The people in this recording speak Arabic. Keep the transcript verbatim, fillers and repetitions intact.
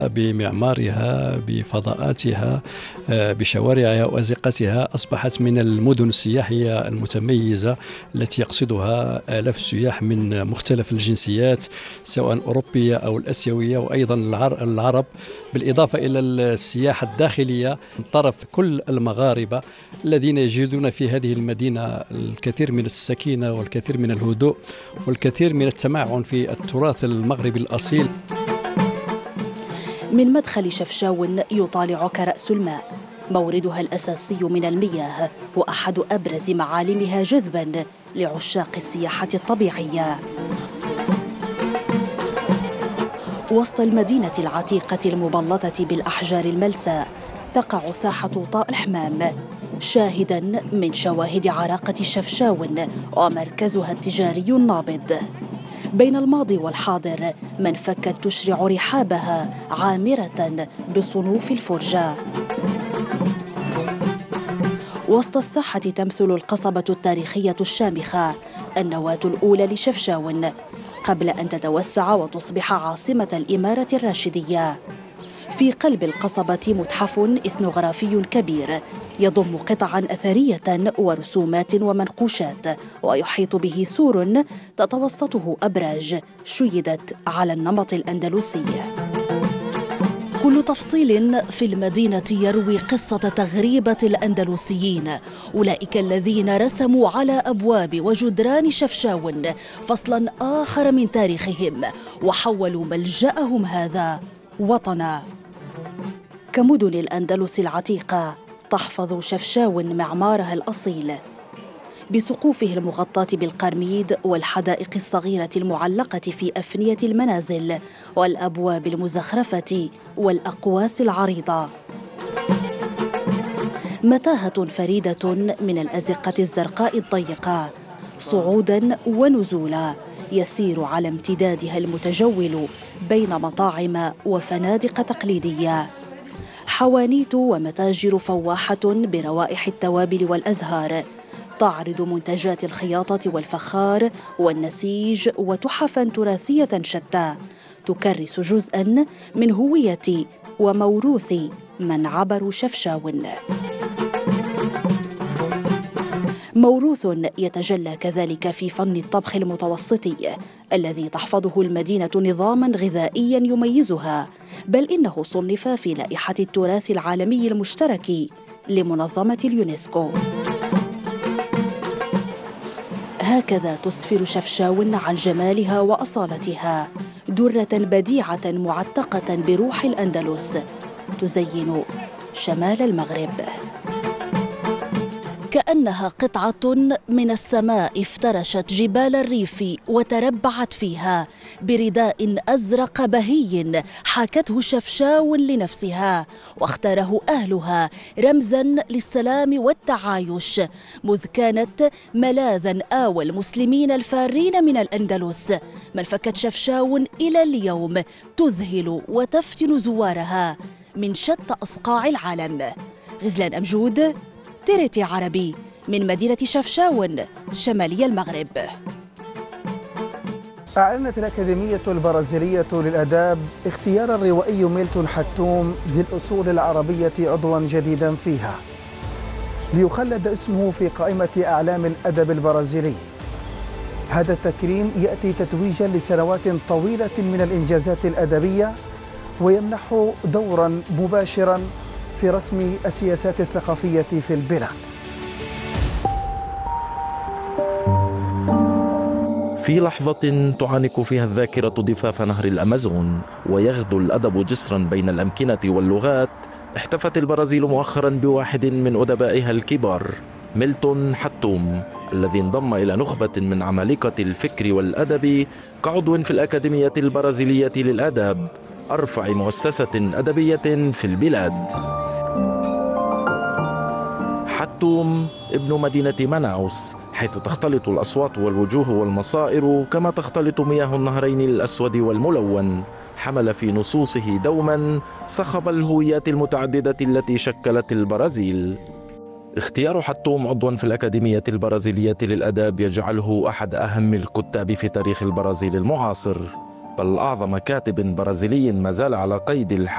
بمعمارها، بفضاءاتها، بشوارعها وأزقتها، أصبحت من المدن السياحية المتميزة التي يقصدها آلاف السياح من مختلف الجنسيات، سواء الأوروبية أو الآسيوية، وأيضا العرب، بالإضافة إلى السياحة الداخلية من طرف كل المغاربة الذين يجدون في هذه المدينة الكثير من السكينة والكثير من الهدوء والكثير من التمعن في التراث المغربي الأصيل. من مدخل شفشاون يطالعك رأس الماء، موردها الأساسي من المياه وأحد أبرز معالمها جذباً لعشاق السياحة الطبيعية. وسط المدينة العتيقة المبلطة بالأحجار الملساء تقع ساحة طاء الحمام، شاهداً من شواهد عراقة شفشاون ومركزها التجاري النابض. بين الماضي والحاضر من فكت تشرع رحابها عامرة بصنوف الفرجة. وسط الساحة تمثل القصبة التاريخية الشامخة النواة الأولى لشفشاون قبل أن تتوسع وتصبح عاصمة الإمارة الراشدية. في قلب القصبة متحف إثنوغرافي كبير يضم قطعاً أثرية ورسومات ومنقوشات، ويحيط به سور تتوسطه أبراج شيدت على النمط الأندلسي. كل تفصيل في المدينة يروي قصة تغريبة الأندلسيين، أولئك الذين رسموا على أبواب وجدران شفشاون فصلاً آخر من تاريخهم وحولوا ملجأهم هذا وطنا. كمدن الأندلس العتيقة تحفظ شفشاون معمارها الأصيل بسقوفه المغطاة بالقرميد والحدائق الصغيرة المعلقة في أفنية المنازل والأبواب المزخرفة والأقواس العريضة. متاهة فريدة من الأزقة الزرقاء الضيقة، صعودا ونزولا يسير على امتدادها المتجول بين مطاعم وفنادق تقليدية، حوانيت ومتاجر فواحة بروائح التوابل والأزهار تعرض منتجات الخياطة والفخار والنسيج وتحفاً تراثية شتى تكرس جزءاً من هوية وموروث من عبروا شفشاون. موروث يتجلى كذلك في فن الطبخ المتوسطي الذي تحفظه المدينة نظاماً غذائياً يميزها، بل إنه صنف في لائحة التراث العالمي المشترك لمنظمة اليونسكو. هكذا تسفر شفشاون عن جمالها وأصالتها، درة بديعة معتقة بروح الأندلس تزين شمال المغرب. كأنها قطعة من السماء افترشت جبال الريف وتربعت فيها برداء أزرق بهي حاكته شفشاون لنفسها، واختاره أهلها رمزاً للسلام والتعايش، مذ كانت ملاذاً آوى المسلمين الفارين من الأندلس. من فكت شفشاون إلى اليوم تذهل وتفتن زوارها من شتى أصقاع العالم. غزلان أمجود، تيريتي عربي، من مدينة شفشاون شمالي المغرب. أعلنت الأكاديمية البرازيلية للآداب اختيار الروائي ميلتون حتوم ذي الأصول العربية عضواً جديداً فيها ليخلد اسمه في قائمة أعلام الأدب البرازيلي. هذا التكريم يأتي تتويجاً لسنوات طويلة من الإنجازات الأدبية، ويمنح دوراً مباشراً في رسم السياسات الثقافية في البلاد. في لحظة تعانق فيها الذاكرة ضفاف نهر الأمازون ويغدو الأدب جسرا بين الأمكنة واللغات، احتفت البرازيل مؤخرا بواحد من أدبائها الكبار، ميلتون حتوم، الذي انضم إلى نخبة من عمالقة الفكر والأدب كعضو في الأكاديمية البرازيلية للآداب، أرفع مؤسسة أدبية في البلاد. حتوم ابن مدينة مناوس، حيث تختلط الأصوات والوجوه والمصائر كما تختلط مياه النهرين الأسود والملون. حمل في نصوصه دوما صخب الهويات المتعددة التي شكلت البرازيل. اختيار حتوم عضوا في الأكاديمية البرازيلية للآداب يجعله أحد أهم الكتاب في تاريخ البرازيل المعاصر، بل أعظم كاتب برازيلي ما زال على قيد الحياة